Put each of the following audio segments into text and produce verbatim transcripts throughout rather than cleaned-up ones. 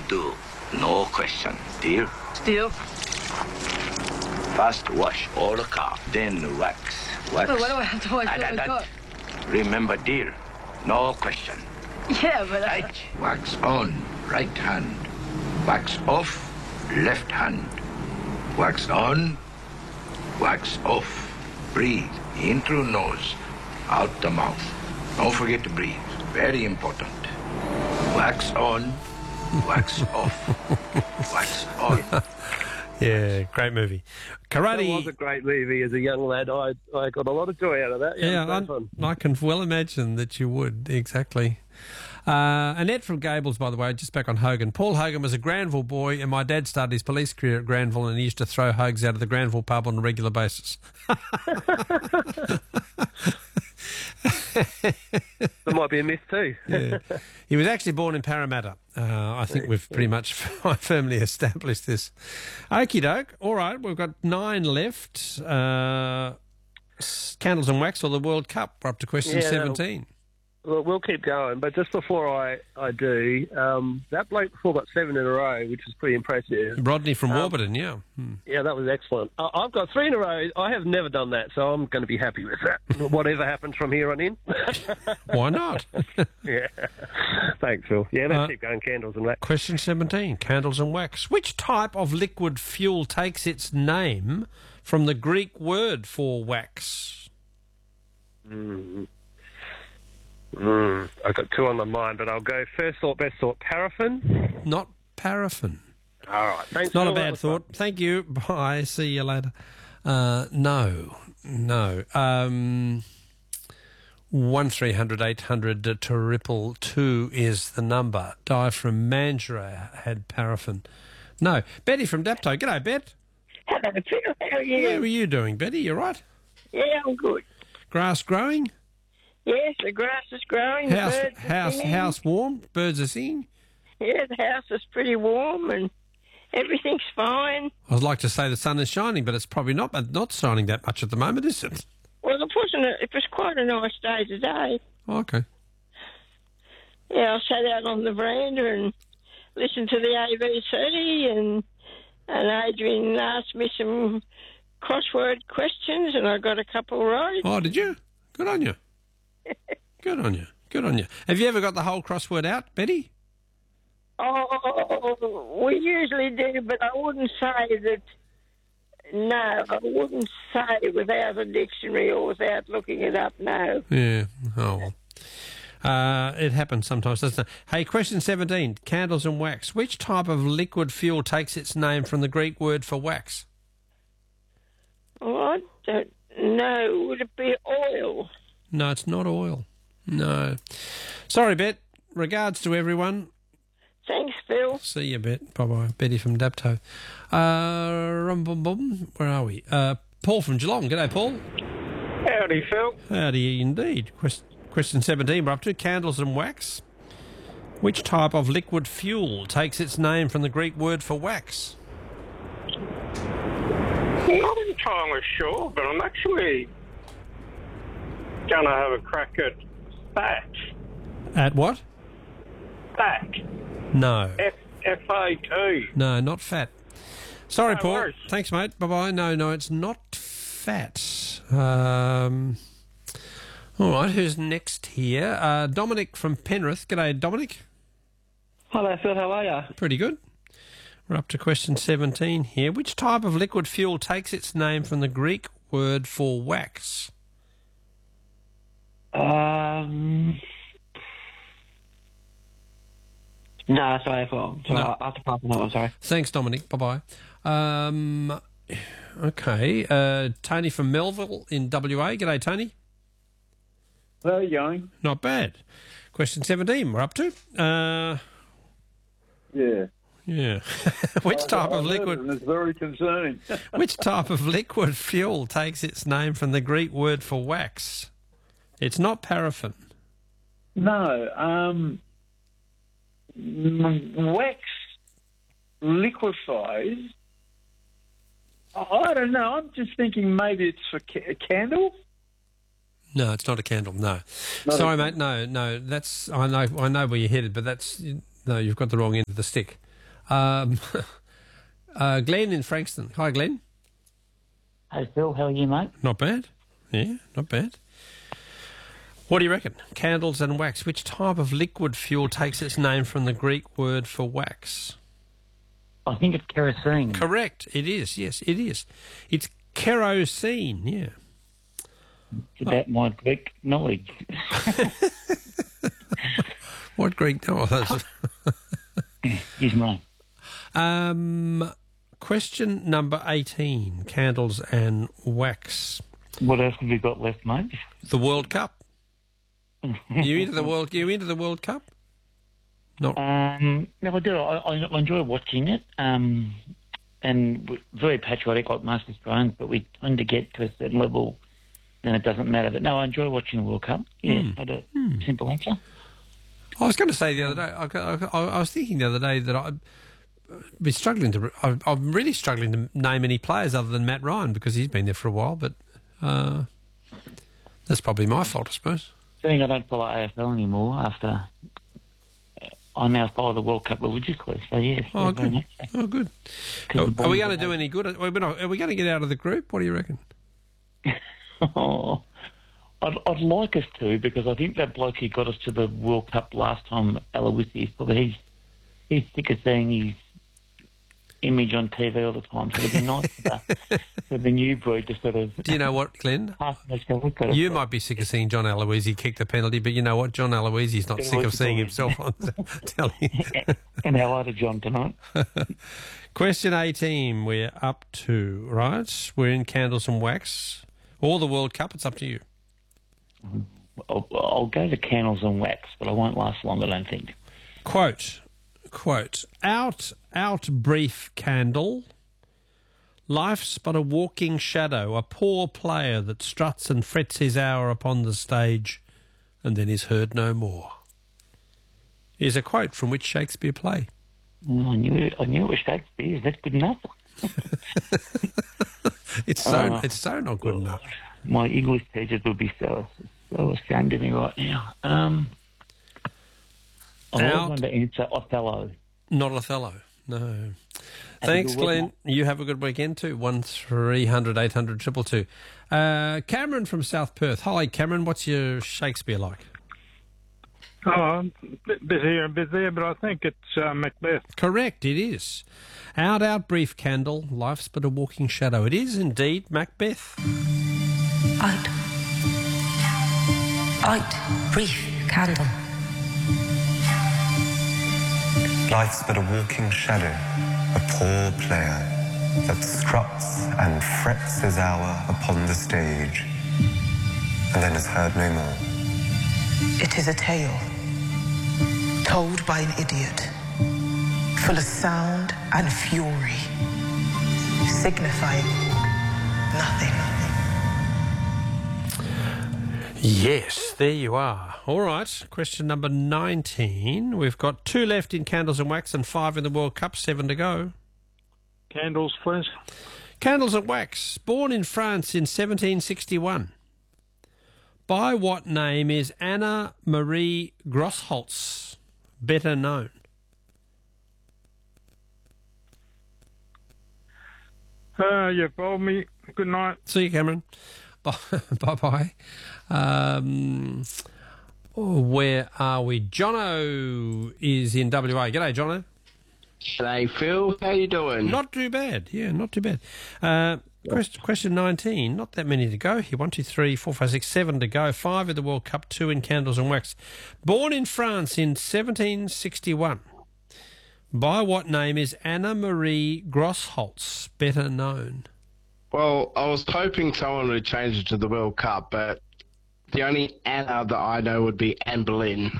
do. No question. Deal? Deal. First wash all the car, then wax. Wax. Well, why do I have to wash Ah, all that- the that- car? Remember, deal? No question. Yeah, but... I... Right. Wax on, right hand. Wax off, left hand. Wax on, wax off. Breathe in through nose, out the mouth. Don't forget to breathe. Very important. Wax on, wax off. Wax on. Yeah, great movie. Karate. That was a great movie as a young lad. I I got a lot of joy out of that. Yeah, it was great fun. I, I can well imagine that you would, exactly. Uh, Annette from Gables, by the way, just back on Hogan. Paul Hogan was a Granville boy, and my dad started his police career at Granville, and he used to throw hugs out of the Granville pub on a regular basis. That might be a myth too. Yeah. He was actually born in Parramatta. Uh, I think we've pretty much firmly established this. Okie doke. All right, we've got nine left. Uh, Candles and Wax or the World Cup. We're up to question Yeah, seventeen. Well, we'll keep going, but just before I, I do, um, that bloke before got seven in a row, which was pretty impressive. Rodney from Um, Warburton, yeah. Hmm. Yeah, that was excellent. I, I've got three in a row. I have never done that, so I'm going to be happy with that. Whatever happens from here on in. Why not? Yeah. Thanks, Phil. Yeah, let's Uh, keep going. Candles and wax. Question seventeen, Candles and Wax. Which type of liquid fuel takes its name from the Greek word for wax? Mm. Mm. I've got two on my mind, but I'll go first thought, best thought, paraffin. Not paraffin. All right. Thanks, Not Phil. a That bad was thought. Thank you. Bye. See you later. Uh, no. No. Um, one three hundred eight hundred triple two is the number. Di from Mandurah had paraffin. No. Betty from Dapto. G'day, Bet. Hello, Phil. How are you? How are you doing, Betty? You right? Yeah, I'm good. Grass growing? Yes, the grass is growing. House, the birds are house, singing. house warm? Birds are singing? Yeah, the house is pretty warm and everything's fine. I'd like to say the sun is shining, but it's probably not not shining that much at the moment, is it? Well, it wasn't. A, it was quite a nice day today. Oh, okay. Yeah, I sat out on the veranda and listened to the A B C, and and Adrian asked me some crossword questions, and I got a couple right. Oh, did you? Good on you. Good on you. Good on you. Have you ever got the whole crossword out, Betty? Oh, we usually do, but I wouldn't say that. No, I wouldn't say without a dictionary or without looking it up. No. Yeah. Oh, well. Uh, it happens sometimes, doesn't it? Hey, question seventeen, Candles and Wax. Which type of liquid fuel takes its name from the Greek word for wax? Oh, I don't know. Would it be oil? No, it's not oil. No. Sorry, Bet. Regards to everyone. Thanks, Phil. See you, Bet. Bye-bye. Betty from Dapto. Uh, rum bum bum. Where are we? Uh, Paul from Geelong. G'day, Paul. Howdy, Phil. Howdy, indeed. Quest- question seventeen, we're up to Candles and Wax. Which type of liquid fuel takes its name from the Greek word for wax? Not entirely sure, but I'm actually going to have a crack at fat. At what? Fat. No. F F A T. No, not fat. Sorry, No Paul. worries. Thanks, mate. Bye-bye. No, no, it's not fat. Um, all right, who's next here? Uh, Dominic from Penrith. G'day, Dominic. Hello, Phil. How are you? Pretty good. We're up to question seventeen here. Which type of liquid fuel takes its name from the Greek word for wax? Um. No, sorry, Phil. Sorry, No. I have to pass on that one. Sorry. Thanks, Dominic. Bye-bye. Um, okay. Uh, Tony from Melville in W A. G'day, Tony. How are you going? Not bad. Question seventeen, we're up to. Uh, Yeah. yeah. Which type of I've heard liquid... it and it's very concerning. Which type of liquid fuel takes its name from the Greek word for wax? It's not paraffin. No, um, mm, wax liquefies. I I don't know. I'm just thinking maybe it's for ca- a candle. No, it's not a candle. No, Not sorry, a- mate. No, no. That's I know. I know where you're headed, but that's no. You've got the wrong end of the stick. Um, uh, Glenn in Frankston. Hi, Glenn. Hey, Phil, how are you, mate? Not bad. Yeah, not bad. What do you reckon? Candles and wax. Which type of liquid fuel takes its name from the Greek word for wax? I think it's kerosene. Correct. It is. Yes, it is. It's kerosene. Yeah. It's about oh. my Greek knowledge. What Greek knowledge? He's mine. Um, question number eighteen. Candles and wax. What else have we got left, mate? The World Cup. you into the World? You into the World Cup? No. Um, no, I do. I, I enjoy watching it. Um, and we're very patriotic, like most Australians, but we tend to get to a certain level, then it doesn't matter. But no, I enjoy watching the World Cup. Yeah, mm. I do. Mm. Simple answer. I was going to say the other day. I, I, I was thinking the other day that I'd be struggling to. I, I'm really struggling to name any players other than Matt Ryan because he's been there for a while. But uh, that's probably my fault, I suppose. I think I don't follow A F L anymore after I now follow the World Cup religiously. So, yes. Oh, good. So. Oh, good. Are, are we going to do any good? Are we, not, are we going to get out of the group? What do you reckon? oh, I'd, I'd like us to because I think that bloke who got us to the World Cup last time, Aloisi, probably he's, he's sick of seeing his image on T V all the time. So it'd be nice for the, for the new breed to sort of... Do you know what, Glenn? You might be sick of seeing John Aloisi kick the penalty, but you know what? John Aloisi's not sick of seeing himself on telly. And how are John tonight? Question eighteen, we're up to, right? We're in Candles and Wax. Or the World Cup, it's up to you. I'll, I'll go to Candles and Wax, but I won't last long, I don't think. Quote... Quote, out, out brief candle, life's but a walking shadow, a poor player that struts and frets his hour upon the stage and then is heard no more. Here's a quote from which Shakespeare play. Oh, I knew I knew it was Shakespeare. Is that good enough? it's so uh, it's so not good enough. My English teachers would be so, so ashamed of me right now. Um... I was going to answer Othello. Not Othello, no. Thanks, Glenn. You have a good weekend too. One three hundred eight hundred triple two. Uh, Cameron from South Perth. Hi, Cameron. What's your Shakespeare like? Oh, I'm busier and busier, but I think it's uh, Macbeth. Correct, it is. Out, out, brief candle. Life's but a walking shadow. It is indeed Macbeth. Out. Out, brief candle. Life's but a walking shadow, a poor player that struts and frets his hour upon the stage, and then is heard no more. It is a tale told by an idiot, full of sound and fury, signifying nothing. Yes, there you are. All right, question number nineteen. We've got two left in Candles and Wax and five in the World Cup, seven to go. Candles, please. Candles and Wax, born in France in seventeen sixty-one. By what name is Anna Marie Grossholtz better known? Uh, you've told me. Good night. See you, Cameron. Bye-bye. Um, where are we? Jono is in W A. G'day, Jono. G'day, Phil. How you doing? Not too bad. Yeah, not too bad. Uh, question, question nineteen. Not that many to go here. One, two, three, four, five, six, seven to go. Five in the World Cup, two in Candles and Wax. Born in France in seventeen sixty-one. By what name is Anna Marie Grossholtz better known? Well, I was hoping someone would change it to the World Cup, but the only Anna that I know would be Anne Boleyn.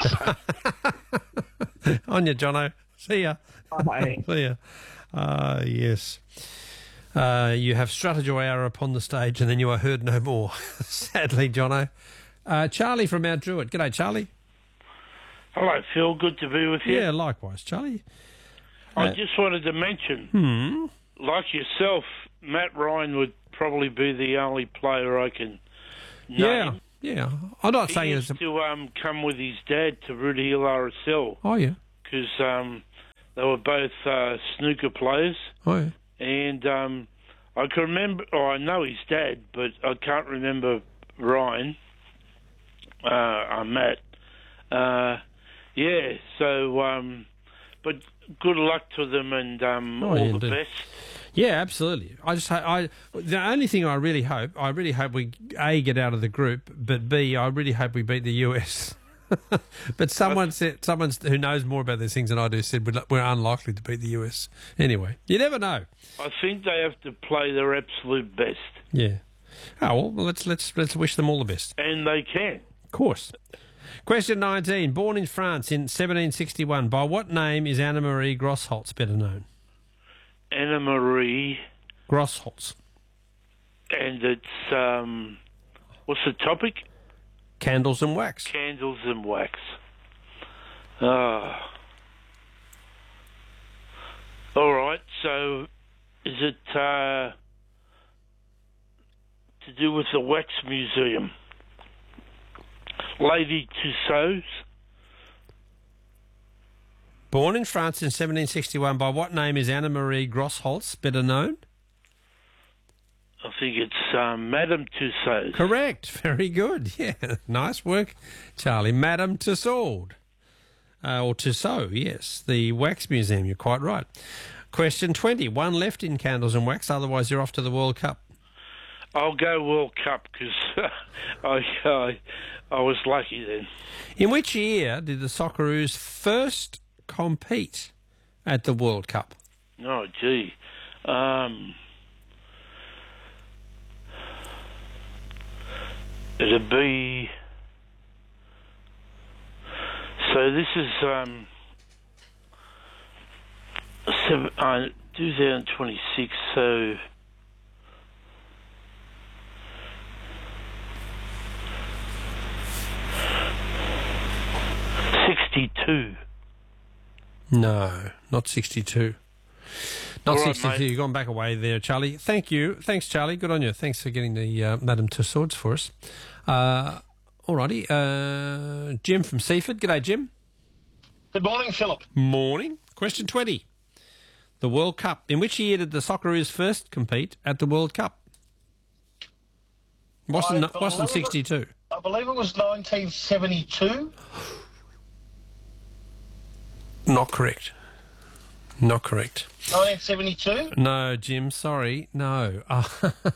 On you, Jono. See ya. Bye. See ya. Uh, yes. Uh, you have strutted your hour upon the stage and then you are heard no more. Sadly, Jono. Uh, Charlie from Mount Druitt. G'day, Charlie. Hello, Phil. Good to be with you. Yeah, likewise, Charlie. I Uh, just wanted to mention, Hmm. like yourself, Matt Ryan would probably be the only player I can name. Yeah, yeah. I'm not he saying used it's a... to um, come with his dad to Rudi R S L. Oh, yeah. Because um, They were both uh, snooker players. Oh, yeah. And um, I can remember, oh, I know his dad, but I can't remember Ryan, uh, uh, Matt. Uh, yeah, so, um, but good luck to them and um, Oh, all yeah, the indeed. best. Yeah, absolutely. I just, I, the only thing I really hope, I really hope we A, get out of the group, but B, I really hope we beat the U S. But someone said, someone who knows more about these things than I do said we're, we're unlikely to beat the U S. Anyway, you never know. I think they have to play their absolute best. Yeah. Oh well, let's let's let's wish them all the best. And they can. Of course. Question nineteen. Born in France in seventeen sixty-one, by what name is Anna Marie Grossholtz better known? Anna Marie. Grossholtz. And it's, um, what's the topic? Candles and wax. Candles and wax. Ah. All right, so is it uh, to do with the Wax Museum? Lady Tussauds? Born in France in seventeen sixty-one, by what name is Anna Marie Grossholtz better known? I think it's um, Madame Tussauds. Correct. Very good. Yeah. Nice work, Charlie. Madame Tussauds. Uh, or Tussaud, yes. The Wax Museum. You're quite right. Question twenty. One left in Candles and Wax, otherwise you're off to the World Cup. I'll go World Cup because I, I, I was lucky then. In which year did the Socceroos first compete at the World Cup? Oh, gee. Um, it'd be... So this is um, seven, uh, twenty twenty-six, so... sixty-two. No, not sixty-two. Not All right, sixty-two. mate. You've gone back away there, Charlie. Thank you. Thanks, Charlie. Good on you. Thanks for getting the uh, Madame Tussauds for us. Uh, alrighty. Uh, Jim from Seaford. G'day, Jim. Good morning, Philip. Morning. Question twenty. The World Cup. In which year did the Socceroos first compete at the World Cup? Wasn't, I wasn't believe it- sixty-two. I believe it was nineteen seventy-two. Not correct. Not correct. nineteen seventy-two? No, Jim, sorry. No. Uh,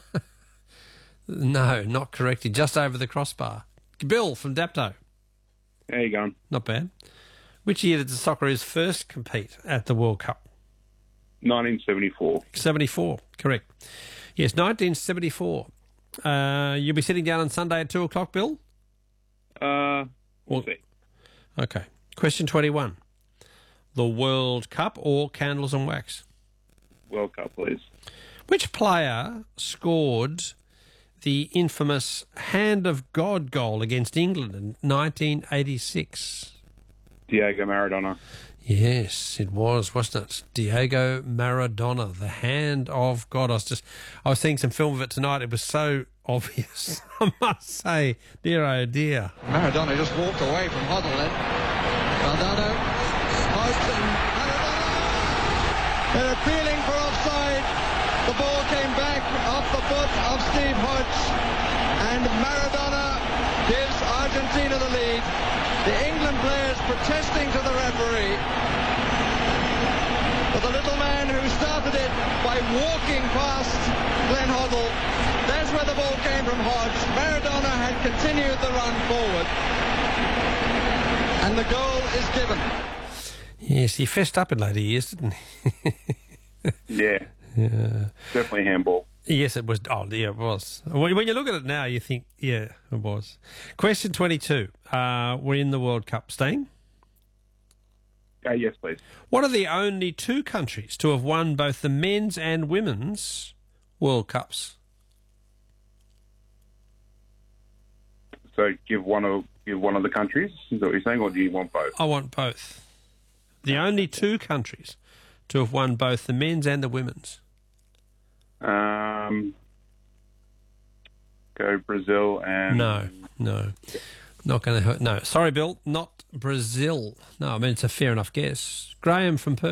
no, not corrected. Just over the crossbar. Bill from Dapto. How you going? Not bad. Which year did the Socceroos first compete at the World Cup? nineteen seventy-four. seventy-four, correct. Yes, nineteen seventy-four. Uh, you'll be sitting down on Sunday at two o'clock, Bill? Uh, we'll Well- see. Okay. Question twenty-one. The World Cup or Candles and Wax? World Cup, please. Which player scored the infamous Hand of God goal against England in nineteen eighty-six? Diego Maradona. Yes, it was, wasn't it? Diego Maradona, the Hand of God. I was just, I was seeing some film of it tonight. It was so obvious, I must say. Dear, oh dear. Maradona just walked away from Hoddle then. Maradona pokes and Maradona! They're appealing for offside. The ball came back off the foot of Steve Hodge. And Maradona gives Argentina the lead. The England players protesting to the referee. But the little man who started it by walking past Glenn Hoddle, that's where the ball came from Hodge. Maradona had continued the run forward. And the goal is given. Yes, he fessed up in later years, didn't he? Yeah. Yeah. Definitely handball. Yes, it was. Oh, yeah, it was. When when you look at it now, you think, yeah, it was. Question twenty-two. Uh, we're in the World Cup. Staying? Uh, yes, please. What are the only two countries to have won both the men's and women's World Cups? So give one of give one of the countries. Is that what you're saying, or do you want both? I want both. The only two countries to have won both the men's and the women's. Um, go Brazil and No, no. Not going to hurt. No. Sorry, Bill. Not Brazil. No, I mean, it's a fair enough guess. Graham from Perth.